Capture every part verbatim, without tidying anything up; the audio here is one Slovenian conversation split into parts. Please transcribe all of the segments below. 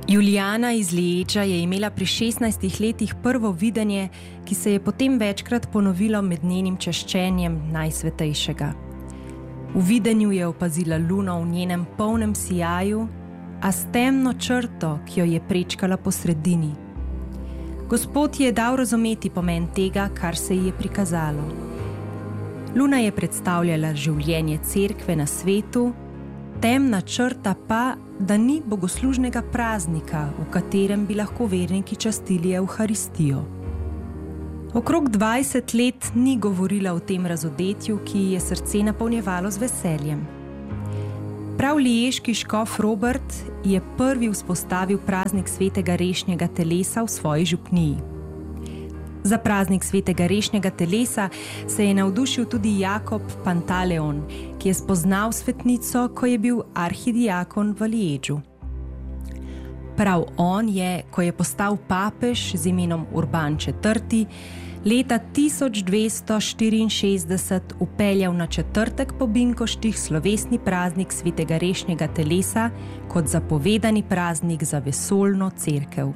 Julijana iz Lieča je imela pri šestnajstih letih prvo videnje, ki se je potem večkrat ponovilo med njenim čaščenjem Najsvetejšega. V videnju je opazila luno v njenem polnem sijaju, a s temno črto, ki jo je prečkala po sredini. Gospod ji je dal razumeti pomen tega, kar se ji je prikazalo. Luna je predstavljala življenje cerkve na svetu, temna črta pa, da ni bogoslužnega praznika, v katerem bi lahko verniki častili Evharistijo. Okrog dvajset let ni govorila o tem razodetju, ki ji je srce napolnjevalo z veseljem. Prav lieški škof Robert je prvi vzpostavil praznik svetega rešnjega telesa v svoji župniji. Za praznik svetega rešnjega telesa se je navdušil tudi Jakob Pantaleon, ki je spoznal svetnico, ko je bil arhidiakon v Lieču. Prav on je, ko je postal papež z imenom Urban četrti, leta tisoč dvesto štiriinšestdeset upeljal na četrtek po binkoštih slovesni praznik svetega rešnjega telesa kot zapovedani praznik za vesoljno cerkev.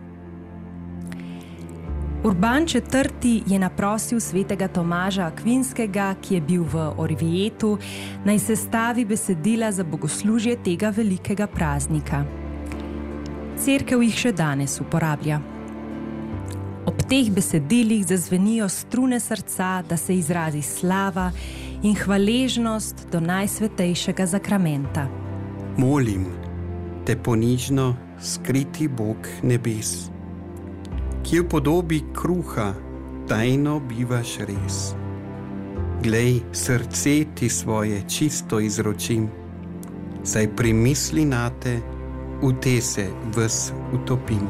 Urban četrti je naprosil svetega Tomaža Akvinskega, ki je bil v Orvietu, naj sestavi besedila za bogoslužje tega velikega praznika. Cerkev jih še danes uporablja. Ob teh besedilih zazvenijo strune srca, da se izrazi slava in hvaležnost do Najsvetejšega zakramenta. Molim te ponižno, skriti Bog nebes, ki v podobi kruha tajno bivaš res. Glej, srce ti svoje čisto izročim, saj pri misli nate v te se ves utopim.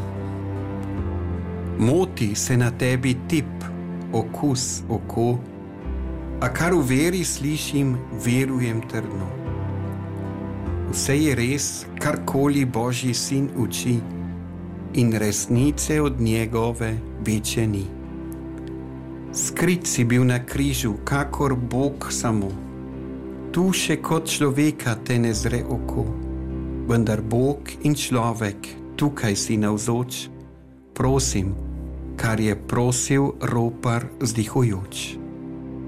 Moti se na tebi tip, okus, oko, a kar v veri slišim, verujem trdno. Vse je res, karkoli Božji sin uči, in resnice od njegove večje ni. Skrit si bil na križu, kakor Bog samo. Tu še kot človeka te ne zre oko, vendar Bog in človek, tukaj si navzoč, prosim, kar je prosil ropar vzdihujoč.